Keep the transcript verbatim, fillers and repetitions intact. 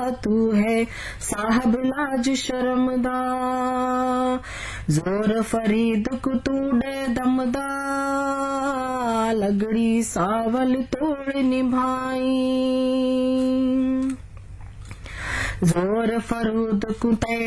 तू है साहब लाज शर्म दा। जोर फरीद को तूड़े दमदा लगड़ी सावल तोड़ निभाई। जोर फरूद को